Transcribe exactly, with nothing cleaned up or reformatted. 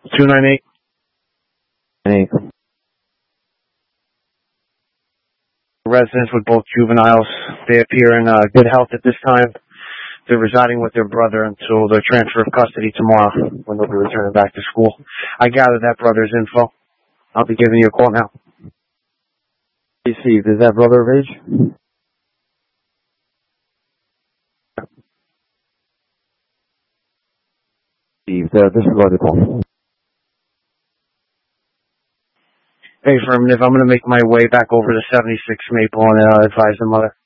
two nine eight. Any Residents with both juveniles. They appear in uh, good health at this time. They're residing with their brother until the transfer of custody tomorrow when they'll be returning back to school. I gather that brother's info. I'll be giving you a call now. received. Is that brother of age? Received. Uh, disregard the call. Affirmative. I'm going to make my way back over to seventy-six Maple and uh, advise the mother.